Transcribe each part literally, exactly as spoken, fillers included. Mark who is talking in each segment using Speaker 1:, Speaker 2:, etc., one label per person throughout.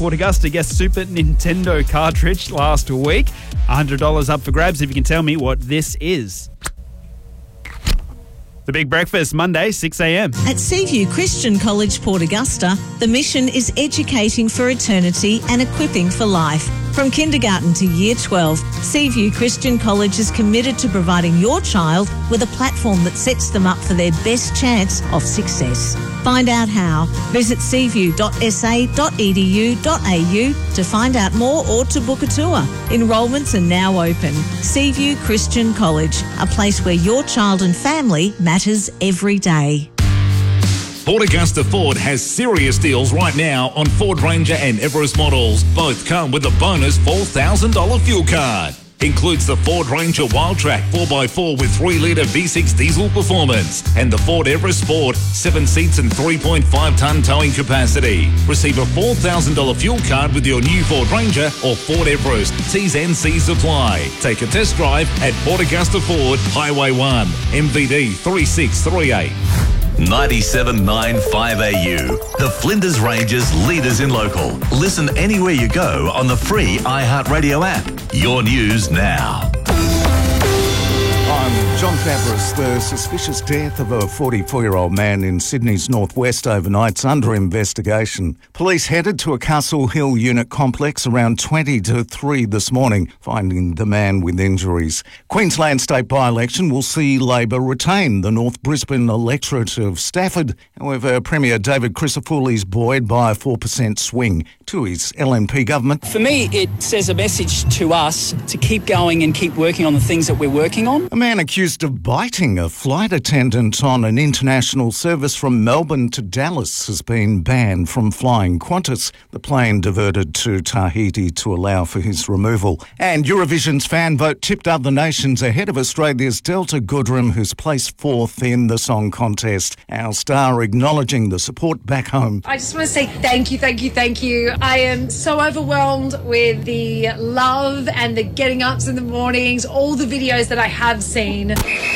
Speaker 1: Port Augusta guest Super Nintendo cartridge last week. one hundred dollars up for grabs if you can tell me what this is. The Big Breakfast, Monday, six a.m.
Speaker 2: At Seaview Christian College, Port Augusta, the mission is educating for eternity and equipping for life. From kindergarten to year twelve, Seaview Christian College is committed to providing your child with a platform that sets them up for their best chance of success. Find out how. Visit seaview dot s a dot e d u dot a u to find out more or to book a tour. Enrolments are now open. Seaview Christian College, a place where your child and family matters every day.
Speaker 3: Port Augusta Ford has serious deals right now on Ford Ranger and Everest models. Both come with a bonus four thousand dollars fuel card. Includes the Ford Ranger Wildtrak four by four with three litre V six diesel performance and the Ford Everest Sport, seven seats and three point five tonne towing capacity. Receive a four thousand dollars fuel card with your new Ford Ranger or Ford Everest. T's and C's apply. Take a test drive at Port Augusta Ford, Highway one, M V D three six three eight.
Speaker 4: ninety-seven point nine five A U. The Flinders Ranges leaders in local. Listen anywhere you go on the free iHeartRadio app. Your news now.
Speaker 5: I'm John Fabris. The suspicious death of a forty-four-year-old man in Sydney's northwest overnight's under investigation. Police headed to a Castle Hill unit complex around twenty to three this morning, finding the man with injuries. Queensland state by-election will see Labor retain the North Brisbane electorate of Stafford. However, Premier David Crisafulli is buoyed by a four percent swing to his L N P government.
Speaker 6: For me, it says a message to us to keep going and keep working on the things that we're working on.
Speaker 5: A man accused of biting a flight attendant on an international service from Melbourne to Dallas has been banned from flying Qantas. The plane diverted to Tahiti to allow for his removal. And Eurovision's fan vote tipped other nations ahead of Australia's Delta Goodrem, who's placed fourth in the song contest. Our star acknowledging the support back home.
Speaker 7: I just want to say thank you, thank you, thank you. I am so overwhelmed with the love and the getting ups in the mornings, all the videos that I have seen.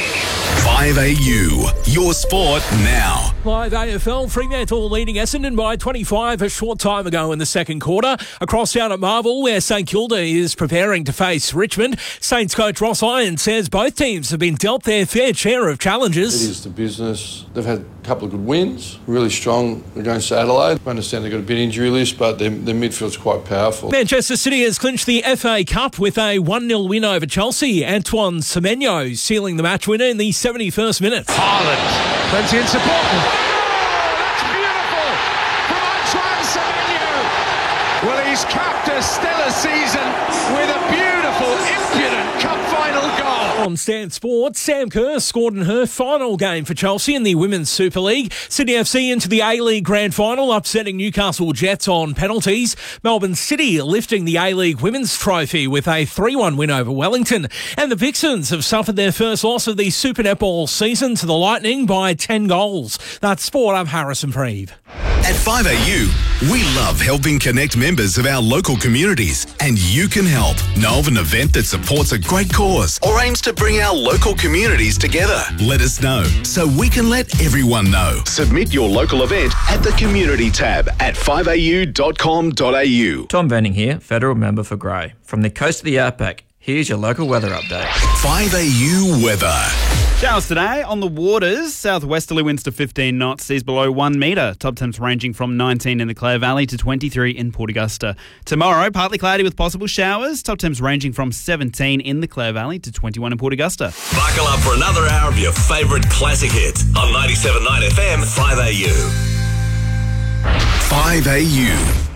Speaker 3: five A U, your sport now.
Speaker 8: Live A F L, Fremantle leading Essendon by twenty-five a short time ago in the second quarter. Across down at Marvel, where St Kilda is preparing to face Richmond. Saints coach Ross Lyon says both teams have been dealt their fair share of challenges.
Speaker 9: It is the business. They've had a couple of good wins, really strong against Adelaide. I understand they've got a bit injury list, but their, their midfield's quite powerful.
Speaker 8: Manchester City has clinched the F A Cup with a one nil win over Chelsea. Antoine Semenyo sealing the match winner in the seventy-first minute.
Speaker 10: Haaland, plenty in support. Oh, that's beautiful from Antoine Semenyo. Well, he's capped a stellar season with a beautiful, impudent cup final goal.
Speaker 8: On Stan Sports, Sam Kerr scored in her final game for Chelsea in the Women's Super League. Sydney F C into the A-League Grand Final, upsetting Newcastle Jets on penalties. Melbourne City lifting the A-League Women's Trophy with a three one win over Wellington. And the Vixens have suffered their first loss of the Super Netball season to the Lightning by ten goals. That's Sport. I'm Harrison Preeve.
Speaker 3: At five A U, we love helping connect members of our local communities, and you can help. Know of an event that supports a great cause or aims to bring our local communities together? Let us know so we can let everyone know. Submit your local event at the Community tab at five a u dot com dot a u.
Speaker 11: Tom Venning here, Federal Member for Grey. From the coast of the Outback, here's your local weather update.
Speaker 3: five A U weather.
Speaker 1: Showers today on the waters. Southwesterly winds to fifteen knots, seas below one metre. Top temps ranging from nineteen in the Clare Valley to twenty-three in Port Augusta. Tomorrow, partly cloudy with possible showers. Top temps ranging from seventeen in the Clare Valley to twenty-one in Port Augusta.
Speaker 4: Buckle up for another hour of your favourite classic hits on ninety-seven point nine F M, five A U.
Speaker 3: five A U.